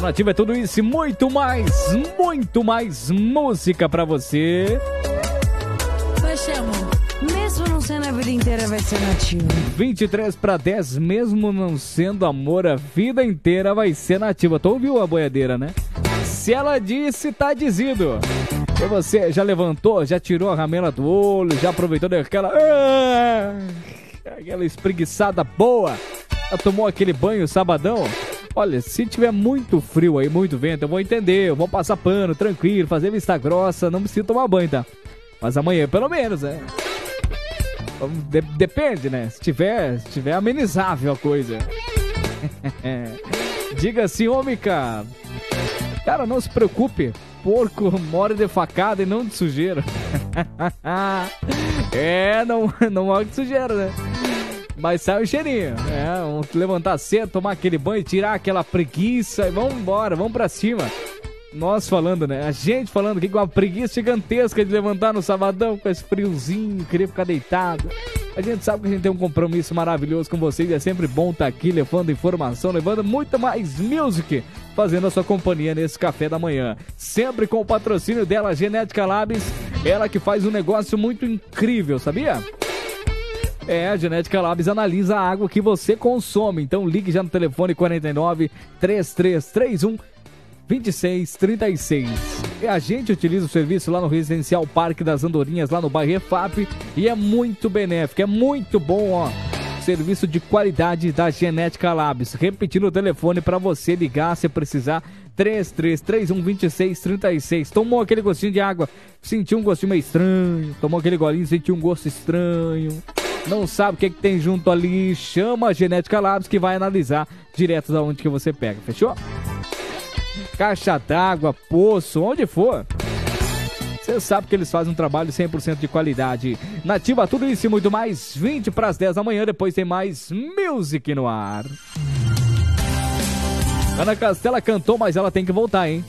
Nativa é tudo isso e muito mais música pra você. Poxa, amor, mesmo não sendo a vida inteira, vai ser Nativa. 23:10, mesmo não sendo amor, a vida inteira vai ser Nativa. Tu ouviu a boiadeira, né? Se ela disse, tá dizido. E você já levantou, já tirou a ramela do olho, já aproveitou daquela... aquela espreguiçada boa. Já tomou aquele banho sabadão? Olha, se tiver muito frio aí, muito vento, eu vou entender, eu vou passar pano, tranquilo, fazer vista grossa, não preciso tomar banho, tá? Mas amanhã, pelo menos, né? Depende, né? Se tiver amenizável a coisa. Diga assim, ômica. Cara, não se preocupe. Porco mora de facada e não de sujeira. Não morre de sujeira, né? Mas sai o cheirinho. Vamos levantar cedo, tomar aquele banho, tirar aquela preguiça e vamos embora, vamos pra cima. Nós falando, né? A gente falando aqui com uma preguiça gigantesca de levantar no sabadão, com esse friozinho, querer ficar deitado. A gente sabe que a gente tem um compromisso maravilhoso com vocês. É sempre bom estar aqui levando informação, levando muito mais music, fazendo a sua companhia nesse café da manhã. Sempre com o patrocínio dela, Genética Labs. Ela que faz um negócio muito incrível, sabia? A Genética Labs analisa a água que você consome. Então ligue já no telefone 49 3331 2636. E a gente utiliza o serviço lá no Residencial Parque das Andorinhas, lá no bairro EFAP, e é muito benéfico, é muito bom, ó. Serviço de qualidade da Genética Labs. Repetindo o telefone para você ligar se precisar, 3331 2636. Tomou aquele gostinho de água, sentiu um gostinho meio estranho, tomou aquele golinho, sentiu um gosto estranho, não sabe o que tem junto ali, chama a Genética Labs que vai analisar direto da onde que você pega, fechou? Caixa d'água, poço, onde for. Você sabe que eles fazem um trabalho 100% de qualidade. Nativa, tudo isso e muito mais. 20:10 da manhã, depois tem mais music no ar. Ana Castela cantou, mas ela tem que voltar, hein?